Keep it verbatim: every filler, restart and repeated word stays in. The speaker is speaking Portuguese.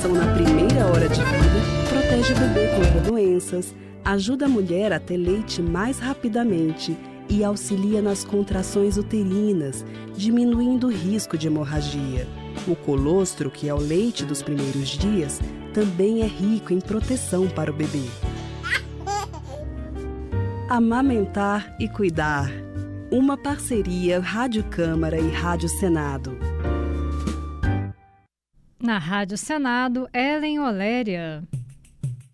amamentação na primeira hora de vida protege o bebê contra doenças, ajuda a mulher a ter leite mais rapidamente e auxilia nas contrações uterinas, diminuindo o risco de hemorragia. O colostro, que é o leite dos primeiros dias, também é rico em proteção para o bebê. Amamentar e cuidar. Uma parceria Rádio Câmara e Rádio Senado. Na Rádio Senado, Ellen Oléria.